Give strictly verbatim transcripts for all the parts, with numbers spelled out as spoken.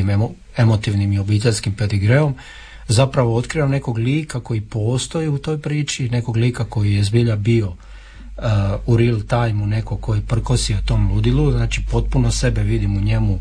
tim emo, emotivnim i obiteljskim pedigreom zapravo otkrio nekog lika koji postoji u toj priči, nekog lika koji je zbilja bio uh, u real time, u neko koji je prkosio tom ludilu, znači potpuno sebe vidim u njemu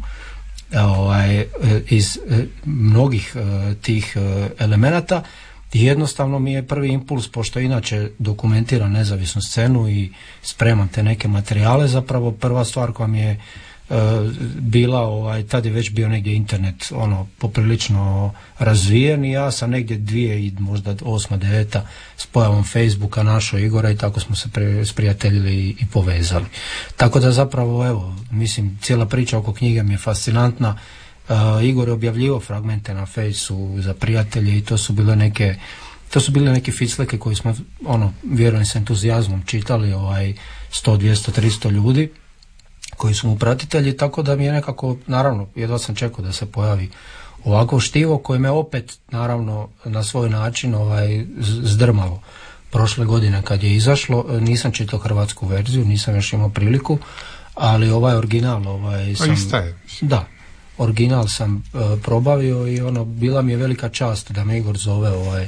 ovaj, iz mnogih uh, tih uh, elemenata. I jednostavno mi je prvi impuls, pošto inače dokumentiram nezavisnu scenu i spremam te neke materijale, zapravo prva stvar koja mi je e, bila, ovaj, tad je već bio negdje internet ono poprilično razvijen i ja sam negdje dvije i možda osma, deveta s pojavom Facebooka našao Igora i tako smo se pre, sprijateljili i, i povezali. Tako da zapravo, evo, mislim, cijela priča oko knjige mi je fascinantna. Uh, Igor je objavljivao fragmente na Fejsu za prijatelje i to su bile neke to su bile neke ficleke koje smo ono, vjerujem s entuzijazmom čitali, ovaj sto, dvjesto, tristo ljudi koji su mu pratitelji, tako da mi je nekako, naravno, jedva sam čekao da se pojavi ovako štivo koje me opet, naravno, na svoj način ovaj, zdrmalo. Prošle godine kad je izašlo, nisam čitao hrvatsku verziju, nisam još imao priliku, ali ovaj original ovaj, sam... Da. Original sam uh, probavio i ono, bila mi je velika čast da me Igor zove ovaj,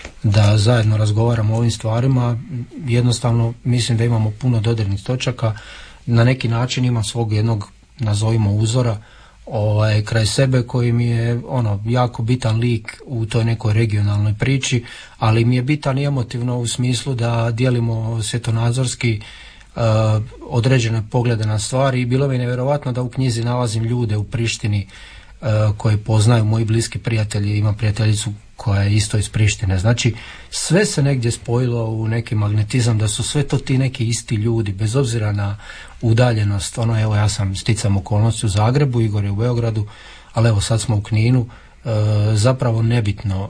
da zajedno razgovaramo o ovim stvarima. Jednostavno mislim da imamo puno dodirnih točaka, na neki način imam svog jednog, nazovimo, uzora ovaj, kraj sebe koji mi je ono, jako bitan lik u toj nekoj regionalnoj priči, ali mi je bitan i emotivno u smislu da dijelimo svjetonazorski Uh, određene poglede na stvari i bilo mi je nevjerovatno da u knjizi nalazim ljude u Prištini uh, koje poznaju moji bliski prijatelji, imam prijateljicu koja je isto iz Prištine, znači sve se negdje spojilo u neki magnetizam, da su sve to ti neki isti ljudi bez obzira na udaljenost. Ono, evo, ja sam sticam okolnosti u Zagrebu, Igor je u Beogradu, ali evo sad smo u Kninu. Uh, zapravo nebitno,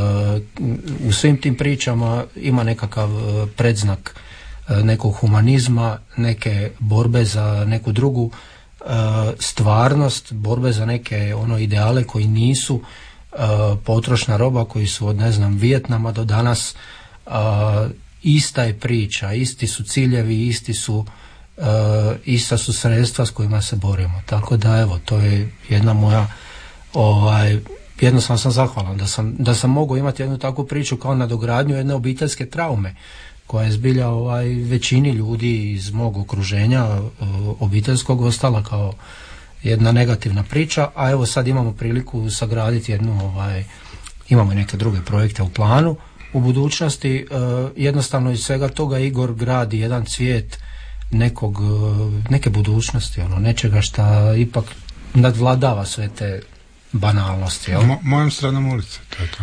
uh, u svim tim pričama ima nekakav uh, predznak nekog humanizma, neke borbe za neku drugu uh, stvarnost, borbe za neke ono ideale koji nisu uh, potrošna roba, koji su od, ne znam, Vijetnama do danas. Uh, ista je priča, isti su ciljevi, isti su uh, ista su sredstva s kojima se borimo. Tako da, evo, to je jedna moja ovaj, jednostavno sam zahvalan da sam, da sam mogao imati jednu takvu priču kao nadogradnju jedne obiteljske traume koja je zbilja ovaj, većini ljudi iz mog okruženja obiteljskog ostala kao jedna negativna priča, a evo sad imamo priliku sagraditi jednu, ovaj, imamo i neke druge projekte u planu u budućnosti. Jednostavno iz svega toga Igor gradi jedan cvijet nekog, neke budućnosti, ono, nečega šta ipak nadvladava sve te banalnosti. Mo, mojom stranom ulice, to je to.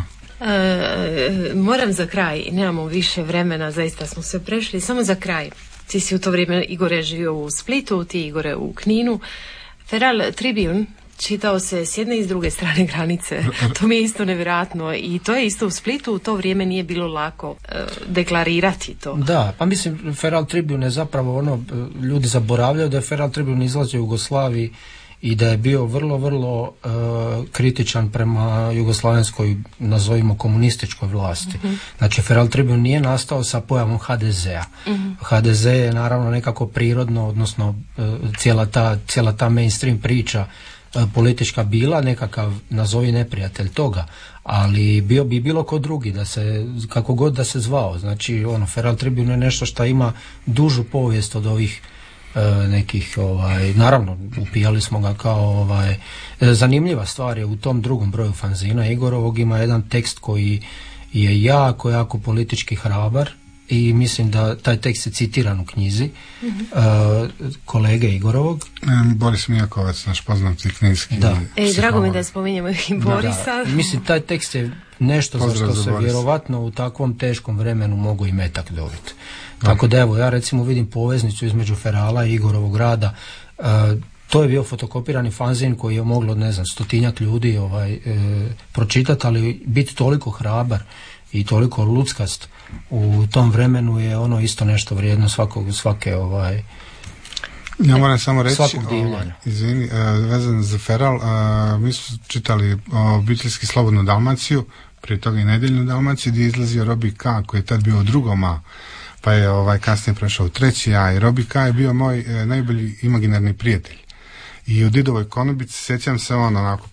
E, moram za kraj, nemamo više vremena, zaista smo sve prešli, samo za kraj. Ti si u to vrijeme, Igore, živio u Splitu, ti, Igore, u Kninu. Feral Tribune čitao se s jedne i s druge strane granice. To mi je isto nevjerojatno i to je isto u Splitu, u to vrijeme nije bilo lako e, deklarirati to. Da, pa mislim, Feral Tribune je zapravo ono, ljudi zaboravljaju da je Feral Tribune izlazio u Jugoslaviji i da je bio vrlo, vrlo uh, kritičan prema jugoslavenskoj, nazovimo, komunističkoj vlasti. Mm-hmm. Znači, Feral Tribune nije nastao sa pojavom ha de zea. Mm-hmm. ha de ze je naravno nekako prirodno, odnosno uh, cijela, ta, cijela ta mainstream priča uh, politička bila nekakav, nazovi, neprijatelj toga, ali bio bi bilo ko drugi, da se, kako god da se zvao. Znači, ono, Feral Tribune je nešto što ima dužu povijest od ovih nekih, ovaj, naravno upijali smo ga kao ovaj, zanimljiva stvar je u tom drugom broju fanzina Igorovog ima jedan tekst koji je jako, jako politički hrabar i mislim da taj tekst je citiran u knjizi mm-hmm. uh, kolege Igorovog. Boris Mijakovac, naš poznati knjizki. Da. E, drago mi da spominjemo i Borisa. Da, mislim, taj tekst je nešto za što se Boris. Vjerovatno u takvom teškom vremenu mogu i metak dobiti. Tako da, evo, ja recimo vidim poveznicu između Ferala i Igorovog rada. Uh, to je bio fotokopirani fanzin koji je moglo, ne znam, stotinjak ljudi ovaj, e, pročitati, ali biti toliko hrabar i toliko luckast u tom vremenu je ono isto nešto vrijedno svakog, svake ovaj, ja moram samo reći, ovaj, izvini, uh, vezano za Feral, uh, mi smo čitali uh, obiteljski Slobodnu Dalmaciju, prije toga i Nedjeljnu Dalmaciju, gdje je izlazio Robi K, koji je tad bio u drugom A, pa je ovaj, kasnije prešao u treći A, i Robi K je bio moj uh, najbolji imaginarni prijatelj. I u Didovoj konobici sjećam se on onako